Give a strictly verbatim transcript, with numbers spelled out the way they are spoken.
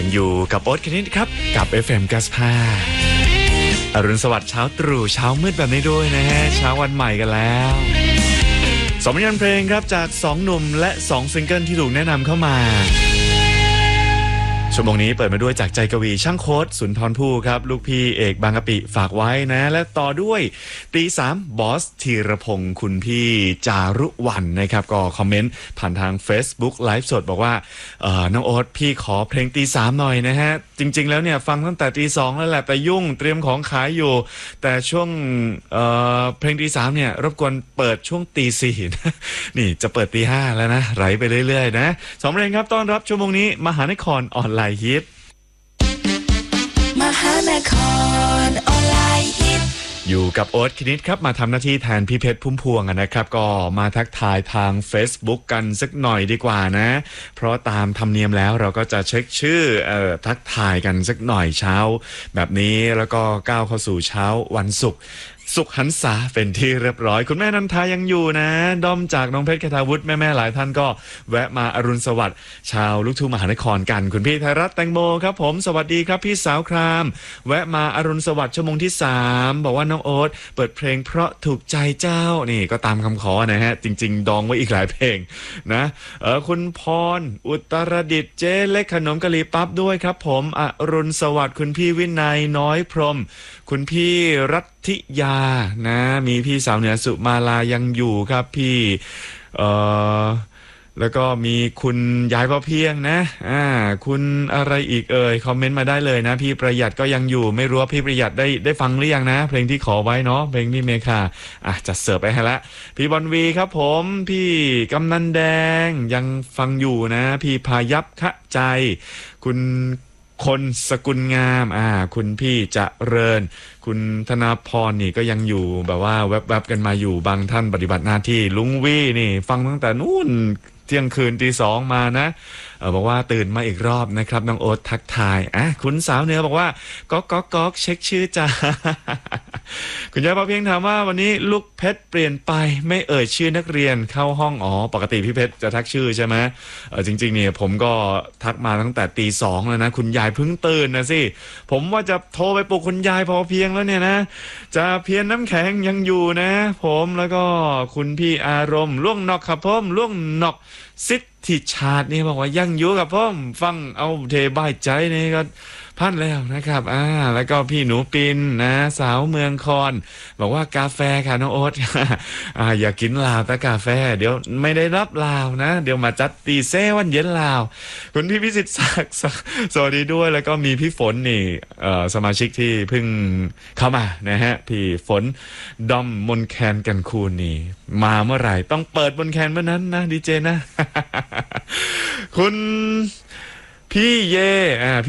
ยังอยู่กับโอ๊ตคณิตครับกับ เอฟ เอ็ม เก้าสิบห้าอรุณสวัสดิ์เช้าตรู่เช้ามืดแบบนี้ด้วยนะฮะเช้าวันใหม่กันแล้วสองผลงานเพลงครับจากสองหนุ่มและสองซิงเกิลที่ถูกแนะนำเข้ามาชั่วโมงนี้เปิดมาด้วยจากใจกวีช่างโค้ดสุนทรภู่ครับลูกพี่เอกบางกะปิฝากไว้นะและต่อด้วยตีสามบอสธีรพงศ์คุณพี่จารุวรรณนะครับก็คอมเมนต์ผ่านทาง Facebook ไลฟ์สดบอกว่าเอ่อน้องโอ๊ตพี่ขอเพลงตีสามหน่อยนะฮะจริงๆแล้วเนี่ยฟังตั้งแต่ตีสองแล้วแหละแต่ยุ่งเตรียมของขายอยู่แต่ช่วงเอ่อเพลงตีสามเนี่ยรบกวนเปิดช่วงตีสี่นี่จะเปิดตีห้าแล้วนะไหลไปเรื่อยๆนะสองเพลงครับต้อนรับชั่วโมงนี้มหานครออนไลน์ฮิตมหานครออนไลน์ฮิตอยู่กับโอ๊ตคณิตครับมาทำหน้าที่แทนพี่เพชรพุ่มพวงนะครับก็มาทักทายทาง Facebook กันสักหน่อยดีกว่านะเพราะตามธรรมเนียมแล้วเราก็จะเช็คชื่อเอ่อทักทายกันสักหน่อยเช้าแบบนี้แล้วก็ก้าวเข้าสู่เช้าวันศุกร์สุขหันษาเป็นที่เรียบร้อยคุณแม่นันทายังอยู่นะด้อมจากน้องเพชรคทาวุฒิแม่ๆหลายท่านก็แวะมาอรุณสวัสดิ์ชาวลูกทุ่งมหานครกันคุณพี่ไทยรัฐแตงโมครับผมสวัสดีครับพี่สาวครามแวะมาอรุณสวัสดิ์ชั่วโมงที่สามบอกว่าน้องโอ๊ตเปิดเพลงเพราะถูกใจเจ้านี่ก็ตามคำขอนะฮะจริงๆดองไว้อีกหลายเพลงนะเออคุณพรอุตรดิตถ์เจ๊เล็กขนมกะหรี่ปั๊บด้วยครับผมอรุณสวัสดิ์คุณพี่วินัยน้อยพรหมคุณพี่รัตทิยานะมีพี่สาวเหนือสุมาลายังอยู่ครับพี่เอ่อแล้วก็มีคุณยายพ่อเพียงนะอ่าคุณอะไรอีกเอ่ยคอมเมนต์มาได้เลยนะพี่ประหยัดก็ยังอยู่ไม่รู้ว่าพี่ประหยัดได้ได้ฟังหรือยังนะเพลงที่ขอไว้เนาะเพลงพี่เมคาอ่ะจัดเสิร์ฟไปให้ละพี่บอลวีครับผมพี่กำนันแดงยังฟังอยู่นะพี่พายับขะใจคุณคนสกุลงามอ่าคุณพี่จะเริญคุณธนาพรนี่ก็ยังอยู่แบบว่าแวบๆกันมาอยู่บางท่านปฏิบัติหน้าที่ลุงวี่นี่ฟังตั้งแต่นู่นเที่ยงคืนตีสองมานะเออบอกว่าตื่นมาอีกรอบนะครับน้องโอ๊ตทักทายอ่ะคุณสาวเหนือบอกว่าก๊อกก๊อกก๊อกเช็คชื่อจ้า คุณยายพอเพียงถามว่าวันนี้ลูกเพชรเปลี่ยนไปไม่เอ่ยชื่อนักเรียนเข้าห้องอ๋อปกติพี่เพชรจะทักชื่อใช่ไหมเออจริงๆเนี่ยผมก็ทักมาตั้งแต่ตีสองแล้วนะคุณยายเพิ่งตื่นนะสิผมว่าจะโทรไปปลุกคุณยายพอเพียงแล้วเนี่ยนะจะเพียรน้ำแข็งยังอยู่นะผมแล้วก็คุณพี่อารมณ์ล่วงนอกครับผมล่วงนอกซิดที่ชาตินี่บอกว่ายังอยู่กับผมฟังเอาเทบายใจนี่ก็พันแล้วนะครับอ่าแล้วก็พี่หนูปินนะสาวเมืองคอนบอกว่ากาแฟค่ะน้องโอ๊ต อ่าอย่ากินลาวแต่กาแฟเดี๋ยวไม่ได้รับลาวนะเดี๋ยวมาจัดตีเซวันเย็นลาวคุณพี่พิสิทธิ์ศักดิ์สวัสดีด้วยแล้วก็มีพี่ฝนนี่เอ่อสมาชิกที่เพิ่งเข้ามานะฮะพี่ฝนดอมมนแคนกันคูนนี่มาเมื่อไหร่ต้องเปิดมนแคนเมื่อนั้นนะดีเจนะ คุณพี่เยอ่า